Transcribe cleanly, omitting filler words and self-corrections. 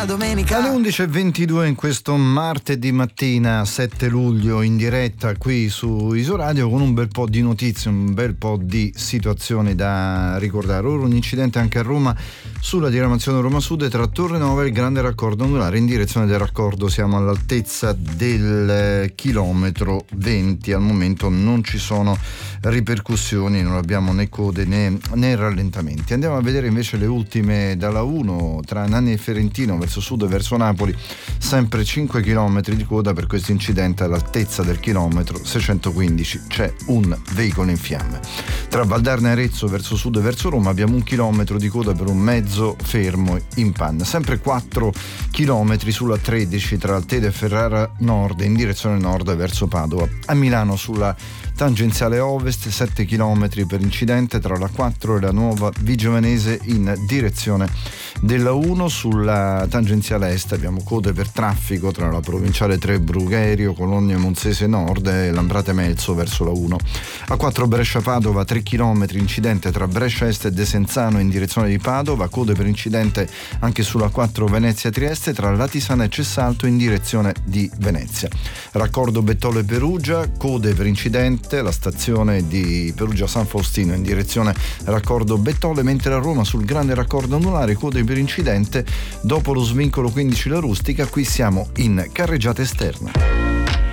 domenica. Alle 11.22 in questo martedì mattina 7 luglio in diretta qui su Isoradio con un bel po' di notizie, un bel po' di situazioni da ricordare. Ora un incidente anche a Roma sulla diramazione Roma Sud tra Torre Nuova e il grande raccordo anulare. In direzione del raccordo siamo all'altezza del chilometro 20. Al momento non ci sono ripercussioni, non abbiamo né code né rallentamenti. Andiamo a vedere invece le ultime dalla 1 tra Nanni e Ferentino verso sud e verso Napoli, sempre 5 km di coda per questo incidente all'altezza del chilometro 615, c'è un veicolo in fiamme. Tra Valdarno e Arezzo verso sud e verso Roma abbiamo 1 chilometro di coda per un mezzo fermo in panna, sempre 4 chilometri sulla 13 tra Altede e Ferrara Nord in direzione nord verso Padova. A Milano sulla tangenziale ovest 7 km per incidente tra la 4 e la nuova Vigiovanese in direzione della 1. Sulla tangenziale est abbiamo code per traffico tra la provinciale 3 Brugherio, Cologno Monzese Nord e Lambrate Melzo verso la 1. A 4 Brescia Padova 3 km incidente tra Brescia Est e Desenzano in direzione di Padova, code per incidente anche sulla 4 Venezia Trieste tra Latisana e Cessalto in direzione di Venezia. Raccordo Bettole Perugia, code per incidente la stazione di Perugia San Faustino in direzione raccordo Bettole, mentre a Roma sul grande raccordo anulare code per incidente dopo lo svincolo 15 La Rustica. Qui siamo in carreggiata esterna.